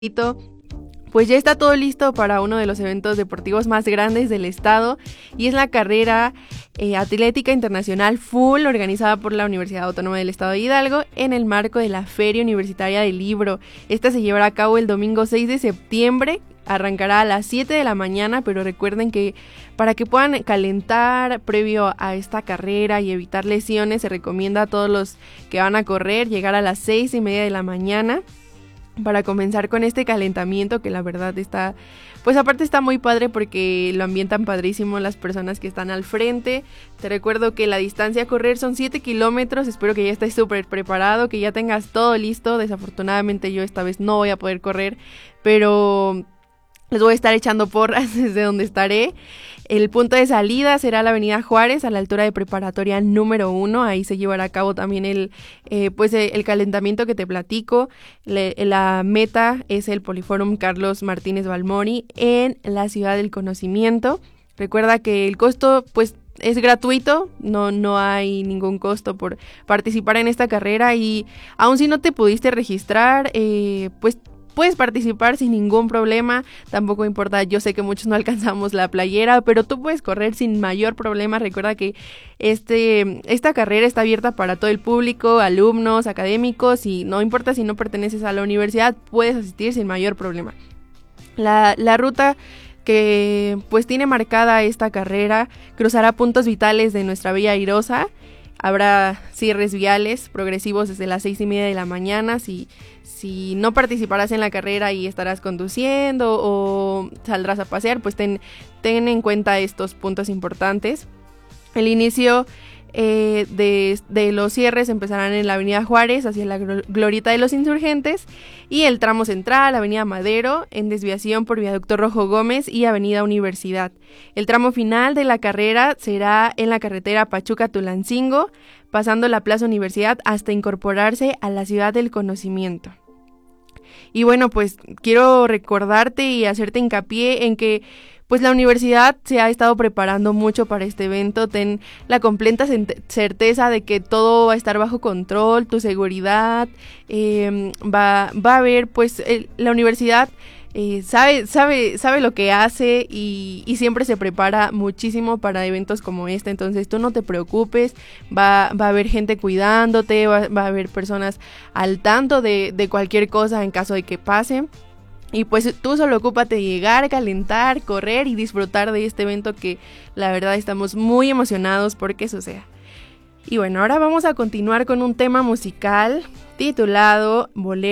Pues ya está todo listo para uno de los eventos deportivos más grandes del estado y es la carrera atlética internacional full organizada por la Universidad Autónoma del Estado de Hidalgo en el marco de la Feria Universitaria del Libro. Esta se llevará a cabo el domingo 6 de septiembre, arrancará a las 7 de la mañana, pero recuerden que para que puedan calentar previo a esta carrera y evitar lesiones, se recomienda a todos los que van a correr llegar a las 6:30 de la mañana para comenzar con este calentamiento que la verdad está, pues aparte está muy padre porque lo ambientan padrísimo las personas que están al frente. Te recuerdo que la distancia a correr son 7 kilómetros, espero que ya estés súper preparado, que ya tengas todo listo. Desafortunadamente yo esta vez no voy a poder correr, pero les voy a estar echando porras desde donde estaré. El punto de salida será la avenida Juárez, a la altura de preparatoria número 1. Ahí se llevará a cabo también el calentamiento que te platico. La meta es el Poliforum Carlos Martínez Balmori en la Ciudad del Conocimiento. Recuerda que el costo pues es gratuito, no hay ningún costo por participar en esta carrera, y aun si no te pudiste registrar, pues puedes participar sin ningún problema, tampoco importa. Yo sé que muchos no alcanzamos la playera, pero tú puedes correr sin mayor problema. Recuerda que esta carrera está abierta para todo el público, alumnos, académicos, y no importa si no perteneces a la universidad, puedes asistir sin mayor problema. La ruta que pues tiene marcada esta carrera cruzará puntos vitales de nuestra Bella Airosa. Habrá cierres viales progresivos desde las 6:30 de la mañana. Si no participarás en la carrera y estarás conduciendo o saldrás a pasear, pues ten en cuenta estos puntos importantes. El inicio de los cierres empezarán en la avenida Juárez hacia la Glorieta de los Insurgentes, y el tramo central, avenida Madero, en desviación por viaducto Rojo Gómez y avenida Universidad. El tramo final de la carrera será en la carretera Pachuca-Tulancingo, pasando la Plaza Universidad hasta incorporarse a la Ciudad del Conocimiento. Y bueno, pues quiero recordarte y hacerte hincapié en que pues la universidad se ha estado preparando mucho para este evento. Ten la completa certeza de que todo va a estar bajo control, tu seguridad, va a haber, pues la universidad sabe lo que hace y siempre se prepara muchísimo para eventos como este. Entonces tú no te preocupes, va a haber gente cuidándote, va a haber personas al tanto de cualquier cosa en caso de que pase. Y pues tú solo ocúpate de llegar, calentar, correr y disfrutar de este evento que la verdad estamos muy emocionados porque suceda. Y bueno, ahora vamos a continuar con un tema musical titulado Bolero